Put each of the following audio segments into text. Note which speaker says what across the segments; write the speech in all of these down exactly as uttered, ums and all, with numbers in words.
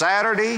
Speaker 1: Saturday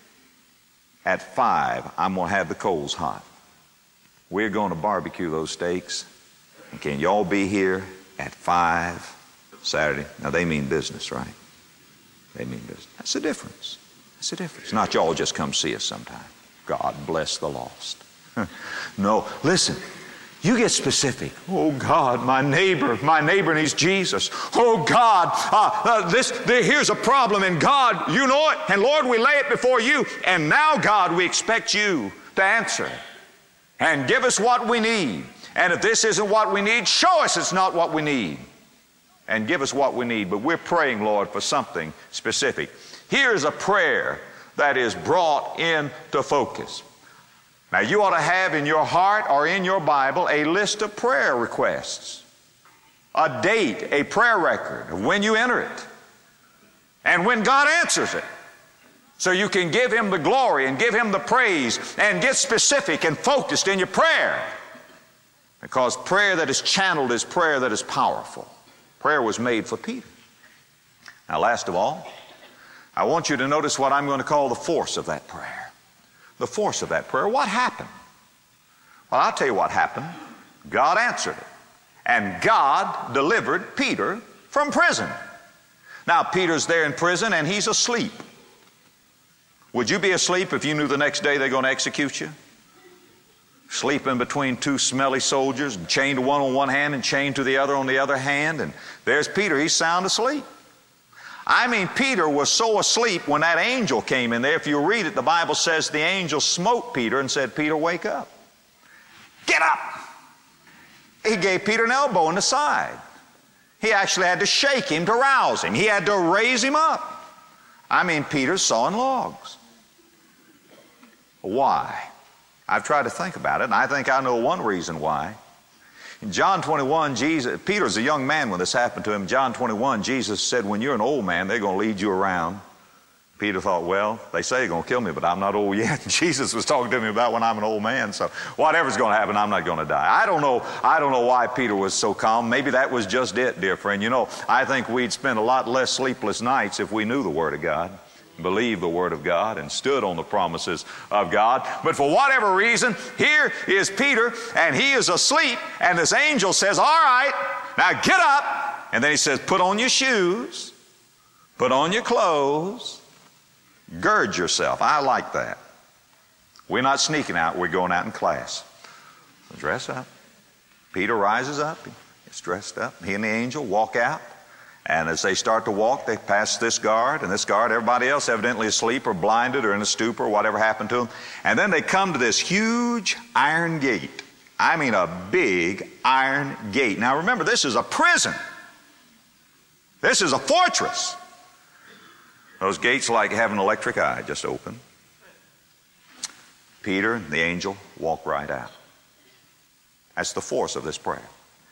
Speaker 1: at five, I'm going to have the coals hot. We're going to barbecue those steaks. And can y'all be here at five Saturday? Now, they mean business, right? They mean business. That's the difference. That's the difference. Not y'all just come see us sometime. God bless the lost. No, listen. You get specific. Oh, God, my neighbor, my neighbor needs Jesus. Oh, God, uh, uh, this, the, here's a problem, and God, you know it, and Lord, we lay it before you, and now, God, we expect you to answer and give us what we need. And if this isn't what we need, show us it's not what we need, and give us what we need. But we're praying, Lord, for something specific. Here's a prayer that is brought into focus. Now, you ought to have in your heart or in your Bible a list of prayer requests, a date, a prayer record of when you enter it, and when God answers it, so you can give Him the glory and give Him the praise and get specific and focused in your prayer. Because prayer that is channeled is prayer that is powerful. Prayer was made for Peter. Now, last of all, I want you to notice what I'm going to call the force of that prayer. The force of that prayer. What happened? Well, I'll tell you what happened. God answered it. And God delivered Peter from prison. Now, Peter's there in prison and he's asleep. Would you be asleep if you knew the next day they're going to execute you? Sleeping between two smelly soldiers, chained to one on one hand and chained to the other on the other hand. And there's Peter. He's sound asleep. I mean, Peter was so asleep when that angel came in there. If you read it, the Bible says the angel smote Peter and said, Peter, wake up. Get up. He gave Peter an elbow in the side. He actually had to shake him to rouse him. He had to raise him up. I mean, Peter's sawing logs. Why? I've tried to think about it, and I think I know one reason why. In John twenty-one, Jesus, Peter's a young man when this happened to him. John twenty-one, Jesus said, when you're an old man, they're going to lead you around. Peter thought, well, they say they're going to kill me, but I'm not old yet. And Jesus was talking to me about when I'm an old man, so whatever's going to happen, I'm not going to die. I don't know, I don't know why Peter was so calm. Maybe that was just it, dear friend. You know, I think we'd spend a lot less sleepless nights if we knew the Word of God, believed the Word of God, and stood on the promises of God. But for whatever reason, here is Peter, and he is asleep, and this angel says, all right, now get up. And then he says, put on your shoes, put on your clothes, gird yourself. I like that. We're not sneaking out, we're going out in class. So dress up. Peter rises up, he's dressed up. He and the angel walk out. And as they start to walk, they pass this guard, and this guard, everybody else evidently asleep or blinded or in a stupor or whatever happened to them. And then they come to this huge iron gate. I mean a big iron gate. Now remember, this is a prison. This is a fortress. Those gates like have an electric eye, just open. Peter and the angel walk right out. That's the force of this prayer.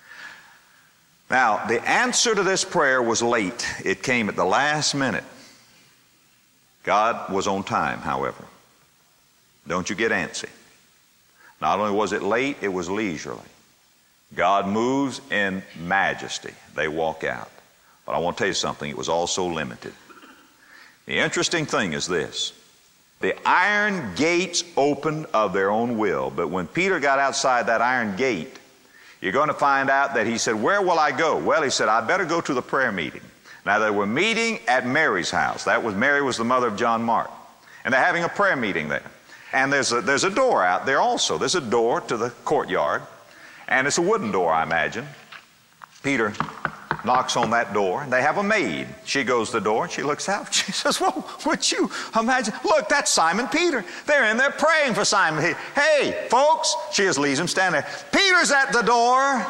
Speaker 1: Now, the answer to this prayer was late. It came at the last minute. God was on time, however. Don't you get antsy. Not only was it late, it was leisurely. God moves in majesty. They walk out. But I want to tell you something. It was also limited. The interesting thing is this. The iron gates opened of their own will, but when Peter got outside that iron gate, you're going to find out that he said, where will I go? Well, he said, I better go to the prayer meeting. Now, they were meeting at Mary's house. That was, Mary was the mother of John Mark. And they're having a prayer meeting there. And there's a, there's a door out there also. There's a door to the courtyard. And it's a wooden door, I imagine. Peter knocks on that door, and they have a maid. She goes to the door, and she looks out. She says, well, would you imagine? Look, that's Simon Peter. They're in there praying for Simon Peter. Hey, folks, she just leaves him standing there. Peter's at the door.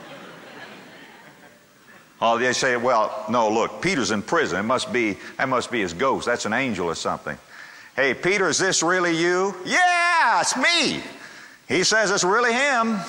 Speaker 1: Oh, they say, well, no, look, Peter's in prison. It must be, that must be his ghost. That's an angel or something. Hey, Peter, is this really you? Yeah, it's me. He says it's really him.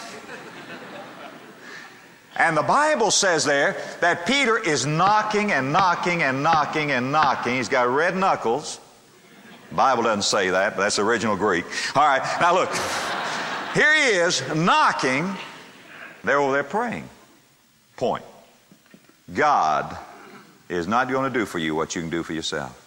Speaker 1: And the Bible says there that Peter is knocking and knocking and knocking and knocking. He's got red knuckles. The Bible doesn't say that, but that's the original Greek. All right, now look. Here he is knocking. They're over there praying. Point. God is not going to do for you what you can do for yourself.